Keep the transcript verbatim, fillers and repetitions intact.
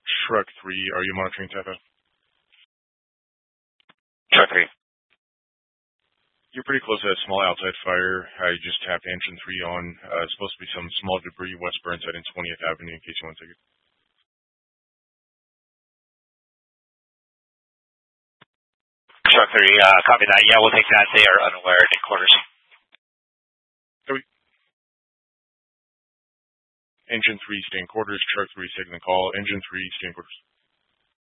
Truck three, are you monitoring T A P A? Truck three. You're pretty close to that small outside fire. I just tapped engine three on. Uh, it's supposed to be some small debris west Burnside and twentieth Avenue in case you want to take it. Truck three, uh, copy that. Yeah, we'll take that. They are unaware in quarters. Copy. Engine three, stay in quarters. Truck three, taking the call. Engine three, stay in quarters.